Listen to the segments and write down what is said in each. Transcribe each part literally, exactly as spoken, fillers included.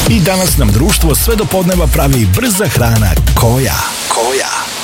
I danas nam društvo sve do podneva pravi brza hrana Koja. Koja.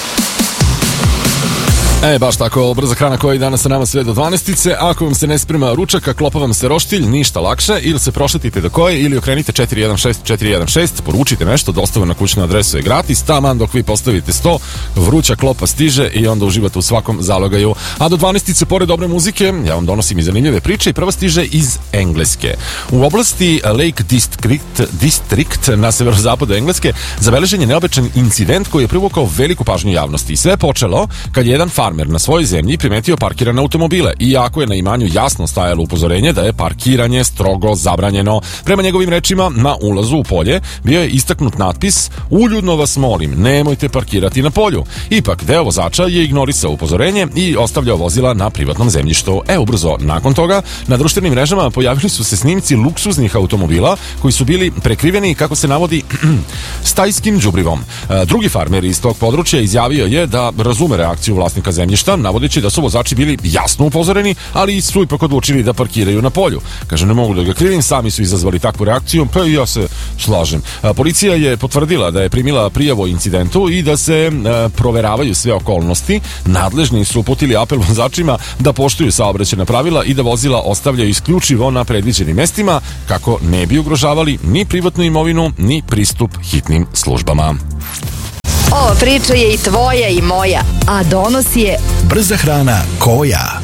E, baš tako, brza hrana Koja i danas sa nama sve do dvanaestice. Ako vam se ne sprema ručak, a klopa vam se roštilj, ništa lakše, ili se prošletite do Koje ili okrenite četiri jedan šest četiri jedan šest, poručite nešto, dostava na kućnu adresu je gratis, taman dok vi postavite sto, vruća klopa stiže i onda uživate u svakom zalogaju. A do dvanaestice, pored dobre muzike, ja vam donosim i zanimljive priče i prva stiže iz Engleske. U oblasti Lake District, District na severozapadu Engleske zabeležen je neobičan incident koji je privukao veliku pažnju javnosti. I sve je počelo kad je jedan farmer na svojoj zemlji primetio parkirane automobile, iako je na imanju jasno stajalo upozorenje da je parkiranje strogo zabranjeno. Prema njegovim rečima, na ulazu u polje bio je istaknut natpis: uljudno vas molim, nemojte parkirati na polju. Ipak, deo vozača je ignorisao upozorenje i ostavljao vozila na privatnom zemljištu. E, ubrzo nakon toga, na društvenim mrežama pojavili su se snimci luksuznih automobila koji su bili prekriveni, kako se navodi, stajskim đubrivom. Drugi farmer iz tog područja izjavio je da razume reakciju vlasnika zemljišta, navodeći da su vozači bili jasno upozoreni, ali su ipak odlučili da parkiraju na polju. Kaže, ne mogu da ga krivim, sami su izazvali takvu reakciju, pa i ja se slažem. Policija je potvrdila da je primila prijavu o incidentu i da se e, proveravaju sve okolnosti. Nadležni su uputili apel vozačima da poštuju saobraćajna pravila i da vozila ostavljaju isključivo na predviđenim mestima, kako ne bi ugrožavali ni privatnu imovinu, ni pristup hitnim službama. Ova priča je i tvoja i moja, a donos je brza hrana Koja.